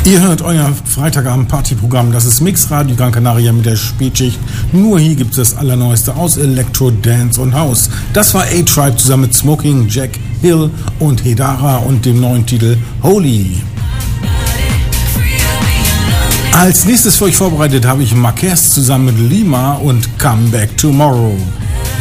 Ihr hört euer Freitagabend-Partyprogramm, das ist Mix Radio Gran Canaria mit der Spätschicht. Nur hier gibt es das Allerneueste aus Elektro, Dance und House. Das war A-Tribe zusammen mit Smoking, Jack Hill und Hedara und dem neuen Titel Holy. Als nächstes für euch vorbereitet habe ich Marquez zusammen mit Lima und Come Back Tomorrow.